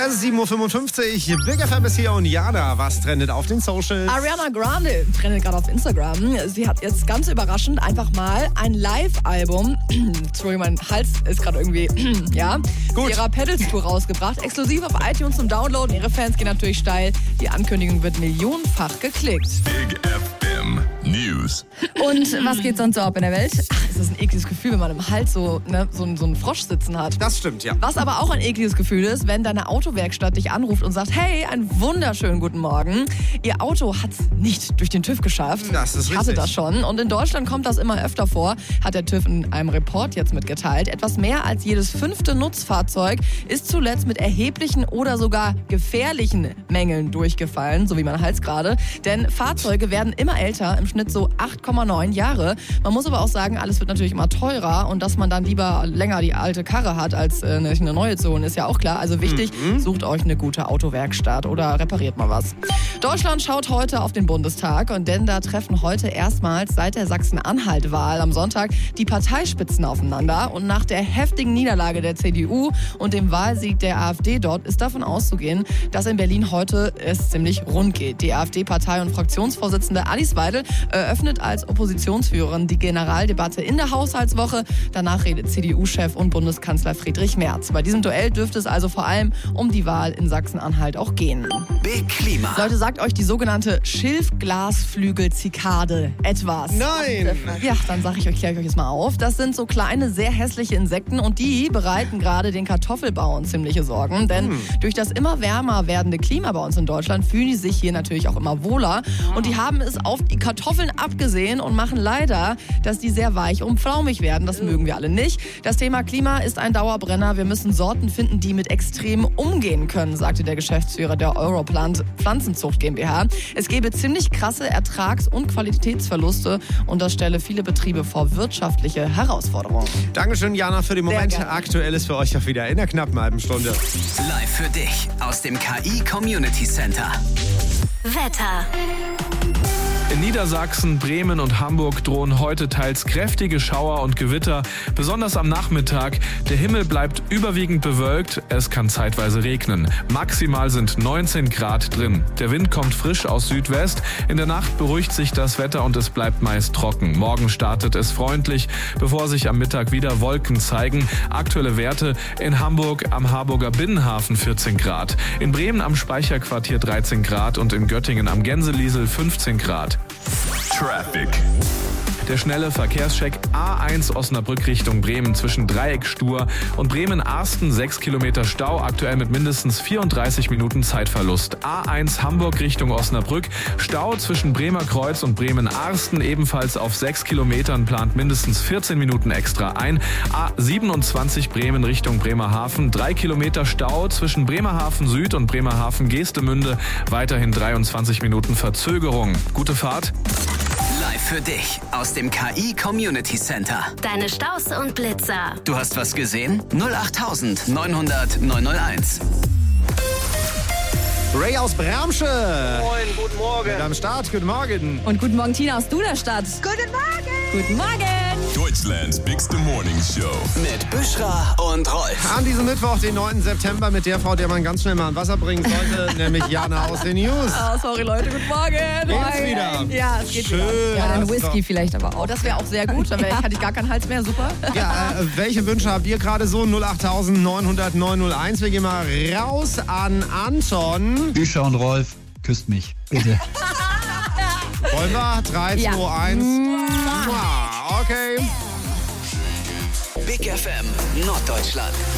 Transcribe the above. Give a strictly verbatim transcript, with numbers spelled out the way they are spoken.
Es ist sieben Uhr fünfundfünfzig, Big F M ist hier und Jana, was trendet auf den Socials? Ariana Grande trendet gerade auf Instagram. Sie hat jetzt ganz überraschend einfach mal ein Live-Album, Entschuldigung, mein Hals ist gerade irgendwie, ja, Gut. ihrer Pedals-Tour rausgebracht. Exklusiv auf iTunes zum Downloaden. Ihre Fans gehen natürlich steil. Die Ankündigung wird millionenfach geklickt. Big F M News. Und was geht sonst so ab in der Welt? Ach, es ist ein ekliges Gefühl, wenn man im Hals so, ne, so, so einen Frosch sitzen hat. Das stimmt, ja. Was aber auch ein ekliges Gefühl ist, wenn deine Autowerkstatt dich anruft und sagt, hey, einen wunderschönen guten Morgen. Ihr Auto hat es nicht durch den TÜV geschafft. Das ist Ich hatte richtig. das schon. Und in Deutschland kommt das immer öfter vor, hat der TÜV in einem Report jetzt mitgeteilt. Etwas mehr als jedes fünfte Nutzfahrzeug ist zuletzt mit erheblichen oder sogar gefährlichen Mängeln durchgefallen, so wie mein Hals gerade. Denn Fahrzeuge werden immer älter, im Schnitt so acht Komma neun Jahre. Man muss aber auch sagen, alles wird natürlich immer teurer und dass man dann lieber länger die alte Karre hat, als äh, eine neue zu holen, ist ja auch klar. Also wichtig, mhm. sucht euch eine gute Autowerkstatt oder repariert mal was. Deutschland schaut heute auf den Bundestag und denn da treffen heute erstmals seit der Sachsen-Anhalt-Wahl am Sonntag die Parteispitzen aufeinander und nach der heftigen Niederlage der C D U und dem Wahlsieg der AfD dort ist davon auszugehen, dass in Berlin heute es ziemlich rund geht. Die AfD-Partei- und Fraktionsvorsitzende Alice Weidel eröffnet als Oppositionsführerin die Generaldebatte in der Haushaltswoche. Danach redet C D U-Chef und Bundeskanzler Friedrich Merz. Bei diesem Duell dürfte es also vor allem um die Wahl in Sachsen-Anhalt auch gehen. Big Klima. Leute, sagt euch die sogenannte Schilfglasflügel-Zikade etwas? Nein! Ja, dann sage ich euch, kläre ich euch jetzt mal auf. Das sind so kleine, sehr hässliche Insekten und die bereiten gerade den Kartoffelbauern ziemliche Sorgen. Denn hm. durch das immer wärmer werdende Klima bei uns in Deutschland fühlen die sich hier natürlich auch immer wohler. Und die haben es auf die Kartoffeln abgesehen und machen leider, dass die sehr weich und flaumig werden. Das mögen wir alle nicht. Das Thema Klima ist ein Dauerbrenner. Wir müssen Sorten finden, die mit Extremen umgehen können, sagte der Geschäftsführer der Europlant Pflanzenzucht GmbH. Es gebe ziemlich krasse Ertrags- und Qualitätsverluste und das stelle viele Betriebe vor wirtschaftliche Herausforderungen. Dankeschön, Jana, für den Moment. gerne. Aktuell ist für euch auch wieder in der knappen halben Stunde. Live für dich aus dem K I Community Center. Wetter. In Niedersachsen, Bremen und Hamburg drohen heute teils kräftige Schauer und Gewitter, besonders am Nachmittag. Der Himmel bleibt überwiegend bewölkt, es kann zeitweise regnen. Maximal sind neunzehn Grad drin. Der Wind kommt frisch aus Südwest. In der Nacht beruhigt sich das Wetter und es bleibt meist trocken. Morgen startet es freundlich, bevor sich am Mittag wieder Wolken zeigen. Aktuelle Werte: in Hamburg am Harburger Binnenhafen vierzehn Grad, in Bremen am Speicherquartier dreizehn Grad und in Göttingen am Gänseliesel fünfzehn Grad. Traffic. Der schnelle Verkehrscheck: A eins Osnabrück Richtung Bremen zwischen Dreieck-Stur und Bremen-Arsten sechs Kilometer Stau, aktuell mit mindestens vierunddreißig Minuten Zeitverlust. A eins Hamburg Richtung Osnabrück, Stau zwischen Bremer Kreuz und Bremen-Arsten ebenfalls auf sechs Kilometern, plant mindestens vierzehn Minuten extra ein. A siebenundzwanzig Bremen Richtung Bremerhaven, drei Kilometer Stau zwischen Bremerhaven Süd und Bremerhaven Geestemünde, weiterhin dreiundzwanzig Minuten Verzögerung. Gute Fahrt. Live für dich aus dem K I Community Center. Deine Staus und Blitzer. Du hast was gesehen? null acht neunhundert neunhunderteins. Ray aus Bramsche. Moin, guten Morgen. Mit am Start, guten Morgen. Und guten Morgen, Tina aus Duderstadt. Guten Morgen. Guten Morgen. Deutschlands biggste Morning Show. Mit Büschra und Rolf. An diesem Mittwoch, den neunten September, mit der Frau, der man ganz schnell mal an Wasser bringen sollte, nämlich Jana aus den News. Oh, sorry Leute, guten Morgen. Geht's wieder? Ja, es geht Schön. wieder. Ja, dann Das ist Whisky doch- vielleicht aber auch. Oh, das wäre auch sehr gut, dann wär, hatte ich gar keinen Hals mehr, super. Ja, äh, welche Wünsche habt ihr gerade so? null acht neunhundert neunhunderteins. Wir gehen mal raus an Anton. Büscher und Rolf, küsst mich, bitte. Wollen wir? drei, Ja. zwei, eins. Okay. Big F M Norddeutschland.